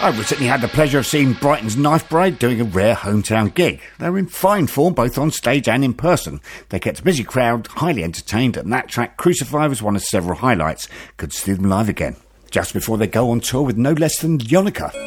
I recently had the pleasure of seeing Brighton's Knife Bride doing a rare hometown gig. They were in fine form both on stage and in person. They kept a busy crowd, highly entertained, and that track, Crucify, was one of several highlights. Good to see them live again. Just before they go on tour with no less than Yonica.